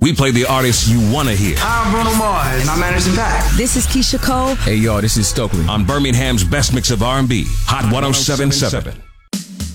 We play the artists you want to hear. I'm Bruno Mars, and I'm Anderson .Paak. This is Keisha Cole. Hey, y'all, this is Stokely. On Birmingham's best mix of R&B, Hot 107.7.